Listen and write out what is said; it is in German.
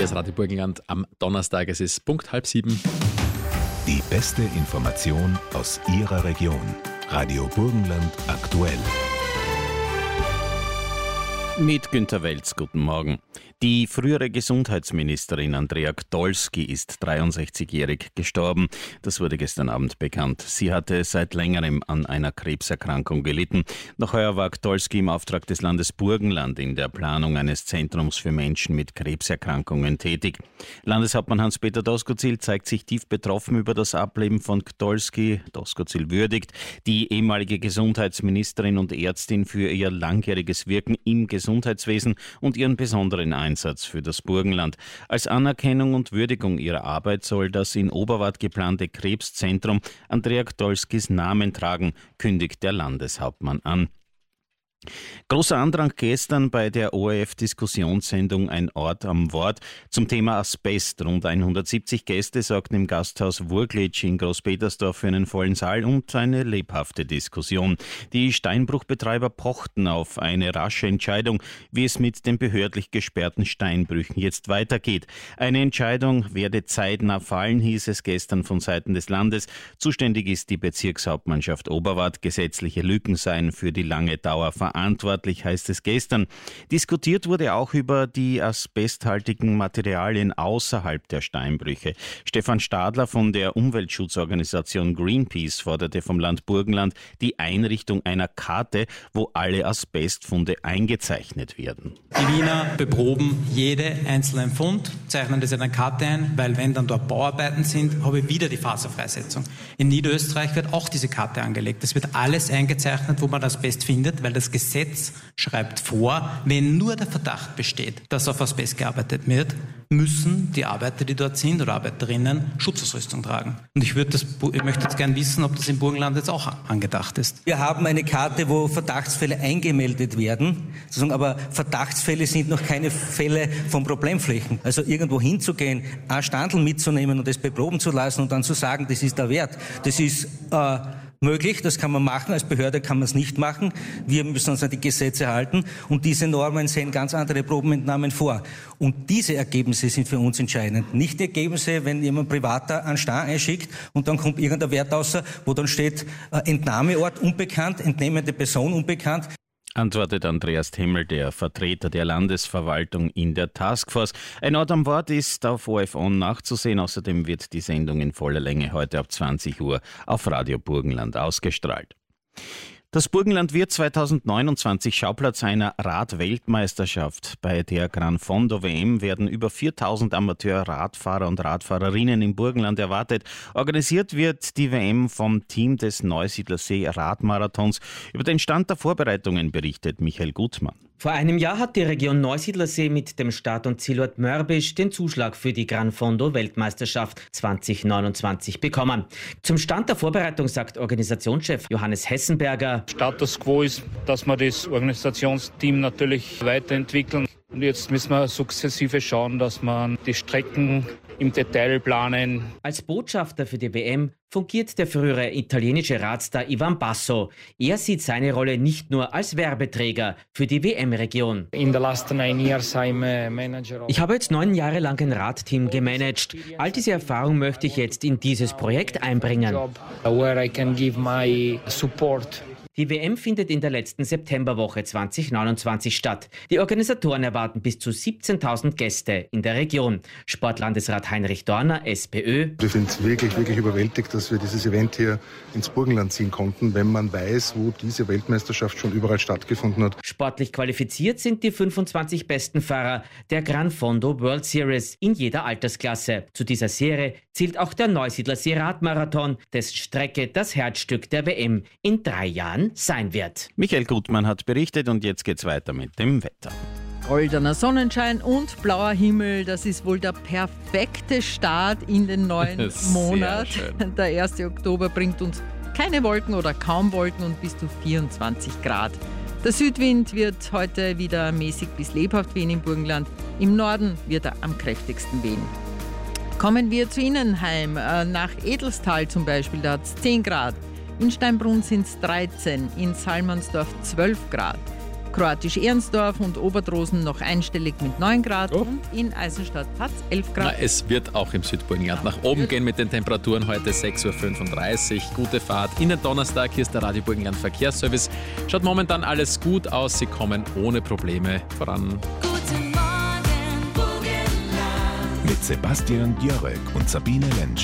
Hier ist Radio Burgenland am Donnerstag. Es ist Punkt 6:30. Die beste Information aus Ihrer Region. Radio Burgenland aktuell. Mit Günter Welz, guten Morgen. Die frühere Gesundheitsministerin Andrea Gdolski ist 63-jährig gestorben. Das wurde gestern Abend bekannt. Sie hatte seit längerem an einer Krebserkrankung gelitten. Noch heuer war Gdolski im Auftrag des Landes Burgenland in der Planung eines Zentrums für Menschen mit Krebserkrankungen tätig. Landeshauptmann Hans-Peter Doskozil zeigt sich tief betroffen über das Ableben von Gdolski. Doskozil würdigt die ehemalige Gesundheitsministerin und Ärztin für ihr langjähriges Wirken im Gesundheitswesen und ihren besonderen Einsatz für das Burgenland. Als Anerkennung und Würdigung ihrer Arbeit soll das in Oberwart geplante Krebszentrum Andrea Gdolskis Namen tragen, kündigt der Landeshauptmann an. Großer Andrang gestern bei der ORF-Diskussionssendung Ein Ort am Wort zum Thema Asbest. Rund 170 Gäste sorgten im Gasthaus Wurglitsch in Großpetersdorf für einen vollen Saal und eine lebhafte Diskussion. Die Steinbruchbetreiber pochten auf eine rasche Entscheidung, wie es mit den behördlich gesperrten Steinbrüchen jetzt weitergeht. Eine Entscheidung werde zeitnah fallen, hieß es gestern von Seiten des Landes. Zuständig ist die Bezirkshauptmannschaft Oberwart. Gesetzliche Lücken seien für die lange Dauer verantwortlich, heißt es gestern. Diskutiert wurde auch über die asbesthaltigen Materialien außerhalb der Steinbrüche. Stefan Stadler von der Umweltschutzorganisation Greenpeace forderte vom Land Burgenland die Einrichtung einer Karte, wo alle Asbestfunde eingezeichnet werden. Die Wiener beproben jeden einzelnen Fund, zeichnen das in eine Karte ein, weil wenn dann dort Bauarbeiten sind, habe ich wieder die Faserfreisetzung. In Niederösterreich wird auch diese Karte angelegt. Es wird alles eingezeichnet, wo man Asbest findet, weil das Gesetz schreibt vor, wenn nur der Verdacht besteht, dass auf Asbest gearbeitet wird, müssen die Arbeiter, die dort sind oder Arbeiterinnen, Schutzausrüstung tragen. Und ich möchte jetzt gerne wissen, ob das im Burgenland jetzt auch angedacht ist. Wir haben eine Karte, wo Verdachtsfälle eingemeldet werden, aber Verdachtsfälle sind noch keine Fälle von Problemflächen. Also irgendwo hinzugehen, ein Standel mitzunehmen und das beproben zu lassen und dann zu sagen, das ist der Wert, das ist möglich, das kann man machen, als Behörde kann man es nicht machen. Wir müssen uns an die Gesetze halten und diese Normen sehen ganz andere Probenentnahmen vor. Und diese Ergebnisse sind für uns entscheidend. Nicht die Ergebnisse, wenn jemand Privater einen Stein einschickt und dann kommt irgendein Wert raus, wo dann steht Entnahmeort unbekannt, entnehmende Person unbekannt. Antwortet Andreas Hemmel, der Vertreter der Landesverwaltung in der Taskforce. Ein Ort am Wort ist auf ORF On nachzusehen. Außerdem wird die Sendung in voller Länge heute ab 20 Uhr auf Radio Burgenland ausgestrahlt. Das Burgenland wird 2029 Schauplatz einer Rad-Weltmeisterschaft. Bei der Gran Fondo WM werden über 4000 Amateur-Radfahrer und Radfahrerinnen im Burgenland erwartet. Organisiert wird die WM vom Team des Neusiedlersee Radmarathons. Über den Stand der Vorbereitungen berichtet Michael Gutmann. Vor einem Jahr hat die Region Neusiedlersee mit dem Start- und Zielort Mörbisch den Zuschlag für die Gran Fondo Weltmeisterschaft 2029 bekommen. Zum Stand der Vorbereitung sagt Organisationschef Johannes Hessenberger: Status quo ist, dass wir das Organisationsteam natürlich weiterentwickeln. Und jetzt müssen wir sukzessive schauen, dass wir die Strecken im Detail planen. Als Botschafter für die WM fungiert der frühere italienische Radstar Ivan Basso. Er sieht seine Rolle nicht nur als Werbeträger für die WM-Region. Ich habe jetzt 9 Jahre lang ein Radteam gemanagt. All diese Erfahrung möchte ich jetzt in dieses Projekt einbringen. Die WM findet in der letzten Septemberwoche 2029 statt. Die Organisatoren erwarten bis zu 17.000 Gäste in der Region. Sportlandesrat Heinrich Dorner, SPÖ. Wir sind wirklich überwältigt, dass wir dieses Event hier ins Burgenland ziehen konnten, wenn man weiß, wo diese Weltmeisterschaft schon überall stattgefunden hat. Sportlich qualifiziert sind die 25 besten Fahrer der Gran Fondo World Series in jeder Altersklasse. Zu dieser Serie zählt auch der Neusiedlersee Radmarathon, dessen Strecke das Herzstück der WM in 3 Jahren sein wird. Michael Gutmann hat berichtet und jetzt geht's weiter mit dem Wetter. Goldener Sonnenschein und blauer Himmel, das ist wohl der perfekte Start in den neuen Monat. Der 1. Oktober bringt uns keine Wolken oder kaum Wolken und bis zu 24 Grad. Der Südwind wird heute wieder mäßig bis lebhaft wehen im Burgenland. Im Norden wird er am kräftigsten wehen. Kommen wir zu Innenheim, nach Edelstal zum Beispiel, da hat es 10 Grad. In Steinbrunn sind es 13, in Salmansdorf 12 Grad. Kroatisch-Ehrensdorf und Obertrosen noch einstellig mit 9 Grad und in Eisenstadt hat es 11 Grad. Es wird auch im Südburgenland nach oben gehen mit den Temperaturen. Heute 6.35 Uhr. Gute Fahrt in den Donnerstag. Hier ist der Radio Burgenland Verkehrsservice. Schaut momentan alles gut aus. Sie kommen ohne Probleme voran. Mit Sebastian Jörg und Sabine Lentsch.